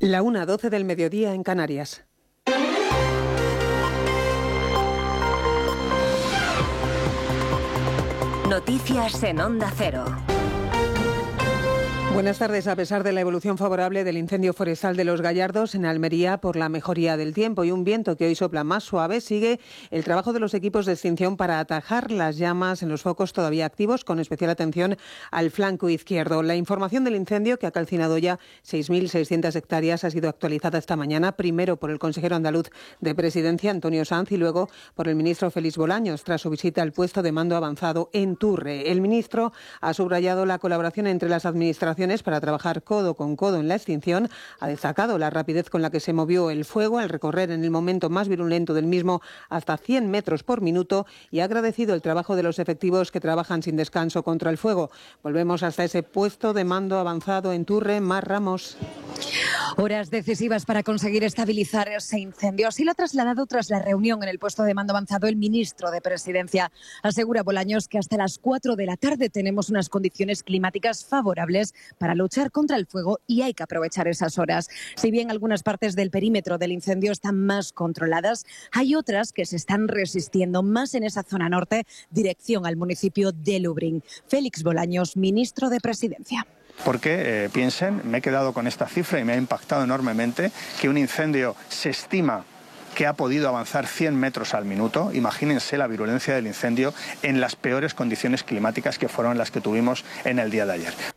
La 1:12 del mediodía en Canarias. Noticias en Onda Cero. Buenas tardes. A pesar de la evolución favorable del incendio forestal de Los Gallardos en Almería por la mejoría del tiempo y un viento que hoy sopla más suave, sigue el trabajo de los equipos de extinción para atajar las llamas en los focos todavía activos, con especial atención al flanco izquierdo. La información del incendio, que ha calcinado ya 6.600 hectáreas, ha sido actualizada esta mañana, primero por el consejero andaluz de Presidencia, Antonio Sanz, y luego por el ministro Félix Bolaños, tras su visita al puesto de mando avanzado en Turre. El ministro ha subrayado la colaboración entre las administraciones para trabajar codo con codo en la extinción. Ha destacado la rapidez con la que se movió el fuego al recorrer en el momento más virulento del mismo hasta 100 metros por minuto y ha agradecido el trabajo de los efectivos que trabajan sin descanso contra el fuego. Volvemos hasta ese puesto de mando avanzado en Turre. Mar Ramos. Horas decisivas para conseguir estabilizar ese incendio. Así lo ha trasladado tras la reunión en el puesto de mando avanzado el ministro de Presidencia. Asegura Bolaños que hasta las 4 de la tarde tenemos unas condiciones climáticas favorables para luchar contra el fuego y hay que aprovechar esas horas. Si bien algunas partes del perímetro del incendio están más controladas, hay otras que se están resistiendo más en esa zona norte, dirección al municipio de Lubrín. Félix Bolaños, ministro de Presidencia. Porque piensen, me he quedado con esta cifra y me ha impactado enormemente, que un incendio se estima que ha podido avanzar 100 metros al minuto. Imagínense la virulencia del incendio en las peores condiciones climáticas que fueron las que tuvimos en el día de ayer.